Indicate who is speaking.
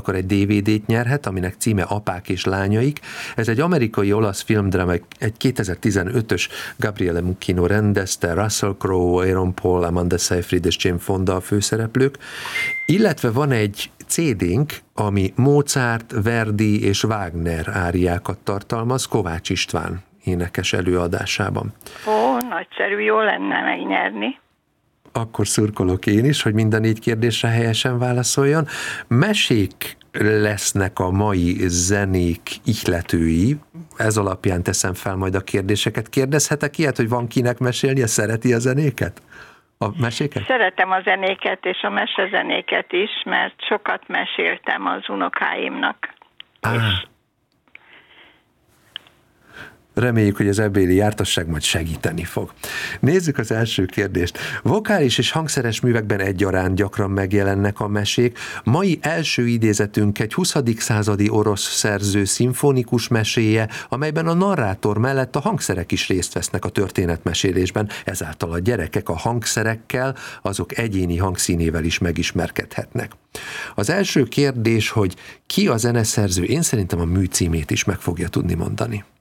Speaker 1: akkor egy DVD-t nyerhet, aminek címe Apák és lányaik. Ez egy amerikai-olasz filmdráma, egy 2015-ös Gabriele Muccino rendezte, Russell Crowe, Aaron Paul, Amanda Seyfried és Jane Fonda a főszereplők. Illetve van egy CD-nk, ami Mozart, Verdi és Wagner áriákat tartalmaz, Kovács István énekes előadásában.
Speaker 2: Ó, nagyszerű, jó lenne megnyerni.
Speaker 1: Akkor szurkolok én is, hogy mind a 4 kérdésre helyesen válaszoljon. Mesék lesznek a mai zenék ihletői, ez alapján teszem fel majd a kérdéseket. Kérdezhetek ilyet, hogy van kinek mesélnie, szereti a zenéket? A meséket?
Speaker 2: Szeretem a zenéket és a mesezenéket is, mert sokat meséltem az unokáimnak. És
Speaker 1: reméljük, hogy az ebbéli jártasság majd segíteni fog. Nézzük az első kérdést. Vokális és hangszeres művekben egyaránt gyakran megjelennek a mesék. Mai első idézetünk egy 20. századi orosz szerző szimfonikus meséje, amelyben a narrátor mellett a hangszerek is részt vesznek a történetmesélésben, ezáltal a gyerekek a hangszerekkel, azok egyéni hangszínével is megismerkedhetnek. Az első kérdés, hogy ki a zeneszerző, én szerintem a mű címét is meg fogja tudni mondani.